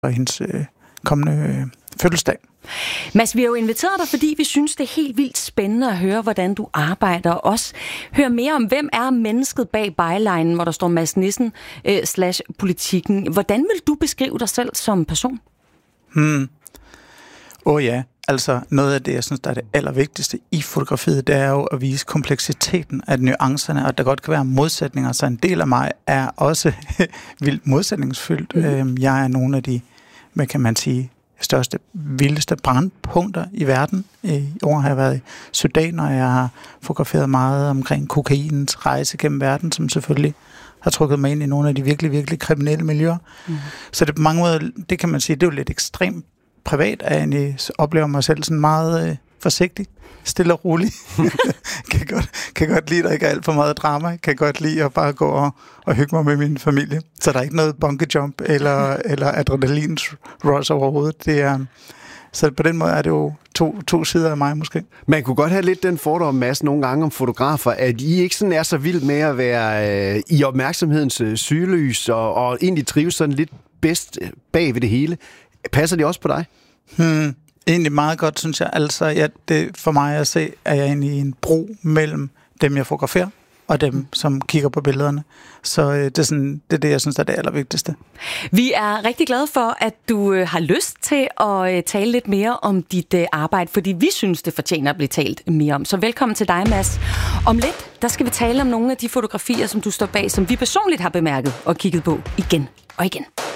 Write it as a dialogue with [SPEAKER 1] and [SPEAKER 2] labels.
[SPEAKER 1] og hendes kommende fødselsdag.
[SPEAKER 2] Mads, vi har jo inviteret dig, fordi vi synes, det er helt vildt spændende at høre, hvordan du arbejder, og også høre mere om, hvem er mennesket bag bylinen, hvor der står Mads Nissen /politikken. Hvordan vil du beskrive dig selv som person?
[SPEAKER 1] Ja, altså noget af det, jeg synes, der er det allervigtigste i fotografiet, det er jo at vise kompleksiteten af nuancerne, og at der godt kan være modsætninger, så en del af mig er også vildt modsætningsfyldt. Jeg er nogle af de, hvad kan man sige, største, vildeste brandpunkter i verden. I år har jeg været i Sudan, og jeg har fotograferet meget omkring kokainens rejse gennem verden, som selvfølgelig har trukket mig ind i nogle af de virkelig, virkelig kriminelle miljøer. Så det på mange måder, det kan man sige, det er jo lidt ekstremt privat, at jeg egentlig oplever mig selv sådan meget forsigtig, stille og rolig. kan godt lide, at der ikke er alt for meget drama. Kan godt lide at bare gå og hygge mig med min familie. Så der er ikke noget bungee jump eller adrenalins rush overhovedet. Det er, så på den måde er det jo to sider af mig måske.
[SPEAKER 3] Man kunne godt have lidt den fordom, Mads, nogle gange om fotografer, at I ikke sådan er så vild med at være i opmærksomhedens sygelys og egentlig trives sådan lidt bedst bag ved det hele. Passer det også på dig?
[SPEAKER 1] Egentlig meget godt, synes jeg. Altså, det for mig at se, er jeg egentlig i en bro mellem dem, jeg fotograferer, og dem, som kigger på billederne. Så det er det, jeg synes, er det allervigtigste.
[SPEAKER 2] Vi er rigtig glade for, at du har lyst til at tale lidt mere om dit arbejde, fordi vi synes, det fortjener at blive talt mere om. Så velkommen til dig, Mads. Om lidt, der skal vi tale om nogle af de fotografier, som du står bag, som vi personligt har bemærket og kigget på igen og igen.